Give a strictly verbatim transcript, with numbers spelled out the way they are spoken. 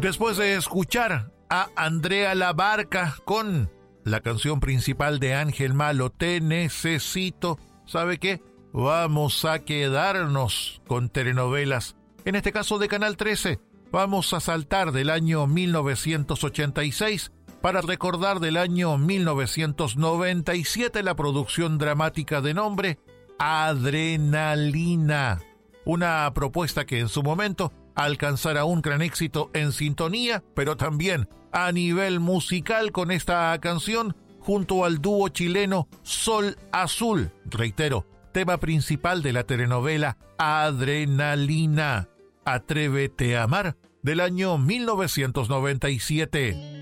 Después de escuchar a Andrea Labarca con la canción principal de Ángel Malo, Te Necesito, ¿sabe qué? Vamos a quedarnos con telenovelas, en este caso de Canal trece. Vamos a saltar del año mil novecientos ochenta y seis para recordar del año mil novecientos noventa y siete la producción dramática de nombre Adrenalina, una propuesta que en su momento alcanzará un gran éxito en sintonía, pero también a nivel musical con esta canción junto al dúo chileno Sol Azul, reitero, tema principal de la telenovela Adrenalina, Atrévete a amar, del año mil novecientos noventa y siete.